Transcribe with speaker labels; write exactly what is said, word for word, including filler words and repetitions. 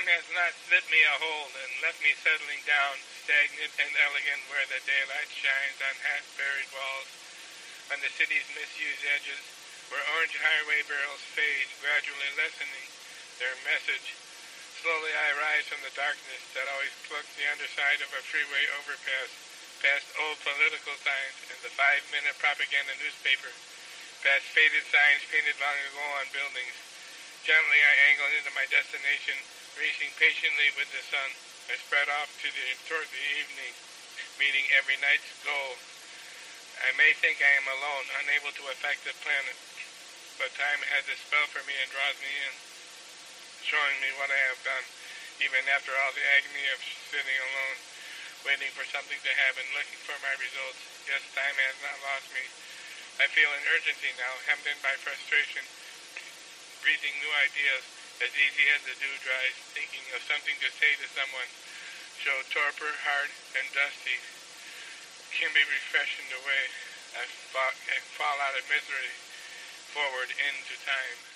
Speaker 1: Time has not slipped me a hold and left me settling down, stagnant and elegant where the daylight shines on half-buried walls, on the city's misused edges, where orange highway barrels fade, gradually lessening their message. Slowly I rise from the darkness that always cloaks the underside of a freeway overpass, past old political signs and the five-minute propaganda newspaper, past faded signs painted long ago on buildings. Gently I angle into my destination, racing patiently with the sun. I spread off to the toward the evening, meeting every night's goal. I may think I am alone, unable to affect the planet, but time has a spell for me and draws me in, showing me what I have done, even after all the agony of sitting alone, waiting for something to happen, looking for my results. Yes, time has not lost me. I feel an urgency now, hemmed in by frustration, breathing new ideas as easy as the dew dries, thinking of something to say to someone, so torpor, hard, and dusty, can be refreshed away. I fall, I fall out of misery, forward into time.